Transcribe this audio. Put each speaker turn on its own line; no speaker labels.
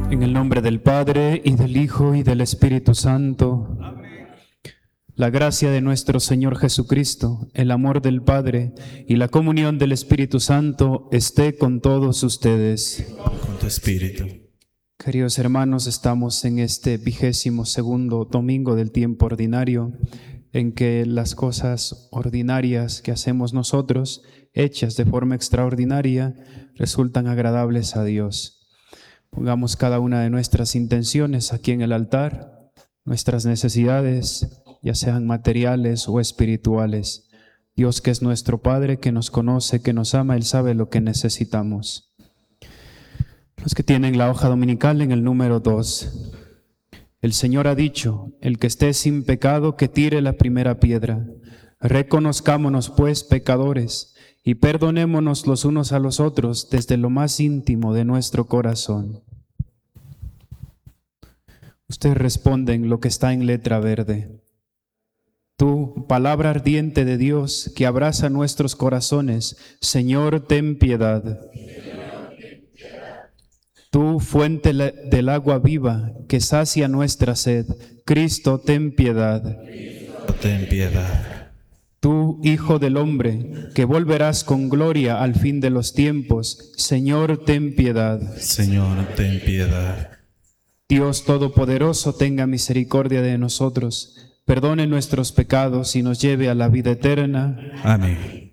En el nombre del Padre, y del Hijo, y del Espíritu Santo. Amén. La gracia de nuestro Señor Jesucristo, el amor del Padre y la comunión del Espíritu Santo esté con todos ustedes.
Con tu espíritu.
Queridos hermanos, estamos en este 22º domingo del tiempo ordinario, en que las cosas ordinarias que hacemos nosotros, hechas de forma extraordinaria, resultan agradables a Dios. Pongamos cada una de nuestras intenciones aquí en el altar, nuestras necesidades, ya sean materiales o espirituales. Dios, que es nuestro Padre, que nos conoce, que nos ama, Él sabe lo que necesitamos. Los que tienen la hoja dominical en el número 2. El Señor ha dicho: el que esté sin pecado, que tire la primera piedra. Reconozcámonos, pues, pecadores, y perdonémonos los unos a los otros desde lo más íntimo de nuestro corazón. Ustedes responden lo que está en letra verde. Tú, palabra ardiente de Dios que abraza nuestros corazones, Señor, ten piedad. Tú, fuente del agua viva que sacia nuestra sed, Cristo, ten piedad.
Ten piedad.
Tú, Hijo del Hombre, que volverás con gloria al fin de los tiempos, Señor, ten piedad.
Señor, ten piedad.
Dios Todopoderoso, tenga misericordia de nosotros, perdone nuestros pecados y nos lleve a la vida eterna.
Amén.